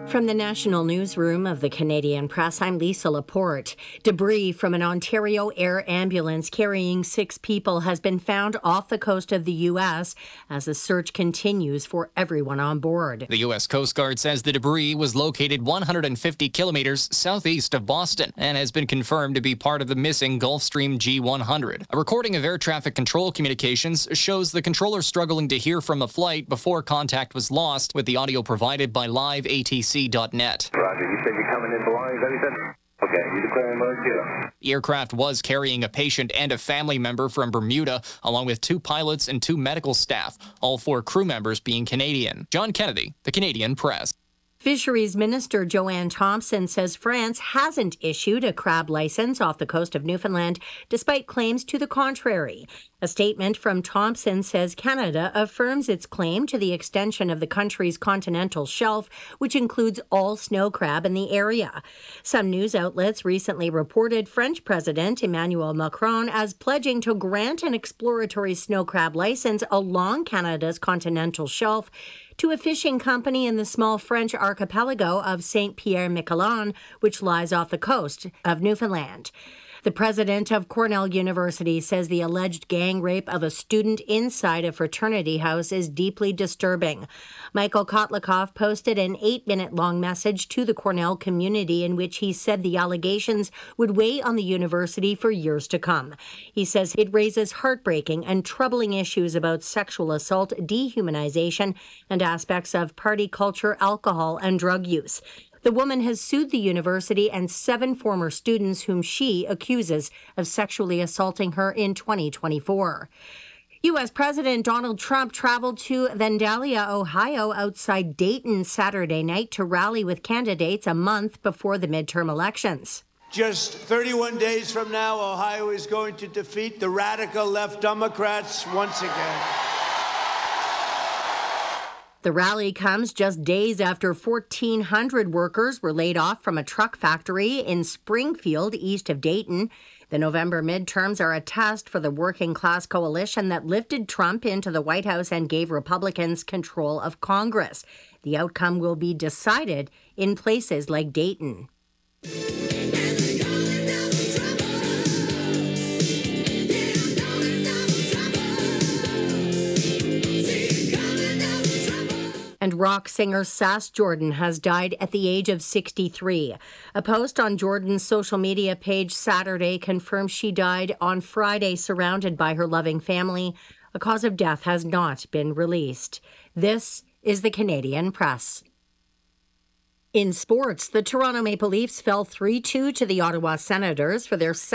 From the National Newsroom of the Canadian Press, I'm Lisa Laporte. Debris from an Ontario Air ambulance carrying 6 people has been found off the coast of the U.S. as the search continues for everyone on board. The U.S. Coast Guard says the debris was located 150 kilometers southeast of Boston and has been confirmed to be part of the missing Gulfstream G100. A recording of air traffic control communications shows the controller struggling to hear from the flight before contact was lost, with the audio provided by liveatc.net. Roger, you said you're coming in belongings, that you said? Okay, you declaring emergency? The aircraft was carrying a patient and a family member from Bermuda, along with 2 pilots and 2 medical staff, all 4 crew members being Canadian. John Kennedy, the Canadian Press. Fisheries Minister Joanne Thompson says France hasn't issued a crab license off the coast of Newfoundland, despite claims to the contrary. A statement from Thompson says Canada affirms its claim to the extension of the country's continental shelf, which includes all snow crab in the area. Some news outlets recently reported French President Emmanuel Macron as pledging to grant an exploratory snow crab license along Canada's continental shelf to a fishing company in the small French archipelago of Saint-Pierre-Miquelon, which lies off the coast of Newfoundland. The president of Cornell University says the alleged gang rape of a student inside a fraternity house is deeply disturbing. Michael Kotlikoff posted an 8-minute-long message to the Cornell community in which he said the allegations would weigh on the university for years to come. He says it raises heartbreaking and troubling issues about sexual assault, dehumanization, and aspects of party culture, alcohol, and drug use. The woman has sued the university and 7 former students whom she accuses of sexually assaulting her in 2024. U.S. President Donald Trump traveled to Vandalia, Ohio, outside Dayton Saturday night to rally with candidates a month before the midterm elections. Just 31 days from now, Ohio is going to defeat the radical left Democrats once again. The rally comes just days after 1,400 workers were laid off from a truck factory in Springfield, east of Dayton. The November midterms are a test for the working class coalition that lifted Trump into the White House and gave Republicans control of Congress. The outcome will be decided in places like Dayton. And rock singer Sass Jordan has died at the age of 63. A post on Jordan's social media page Saturday confirms she died on Friday surrounded by her loving family. A cause of death has not been released. This is the Canadian Press. In sports, the Toronto Maple Leafs fell 3-2 to the Ottawa Senators for their